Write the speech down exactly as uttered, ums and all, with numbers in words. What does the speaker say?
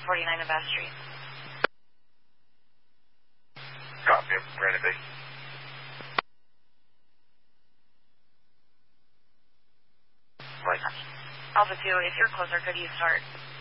forty-nine of Bass Street. Copy, Granite Bay. Right. Alpha two, if you're closer, could you start